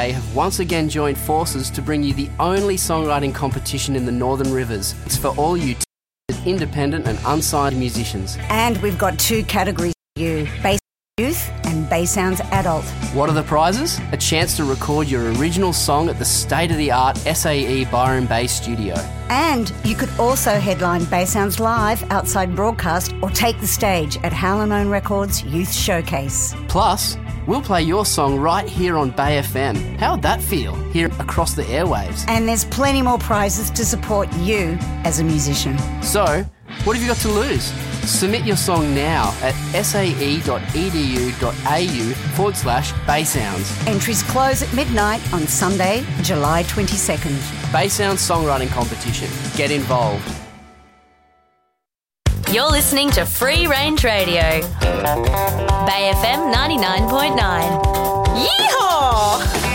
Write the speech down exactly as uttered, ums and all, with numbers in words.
They have once again joined forces to bring you the only songwriting competition in the Northern Rivers. It's for all you talented, independent and unsigned musicians. And we've got two categories for you, Bass Youth and Baysounds Adult. What are the prizes? A chance to record your original song at the state-of-the-art S A E Byron Bay studio. And you could also headline Baysounds Live outside broadcast or take the stage at Howlin' Records Youth Showcase. Plus, we'll play your song right here on Bay F M. How'd that feel, here across the airwaves? And there's plenty more prizes to support you as a musician. So, what have you got to lose? Submit your song now at sae.edu.au forward slash Baysounds. Entries close at midnight on Sunday, July twenty-second. Baysounds Songwriting Competition. Get involved. You're listening to Free Range Radio. Bay F M ninety-nine point nine. Yeehaw!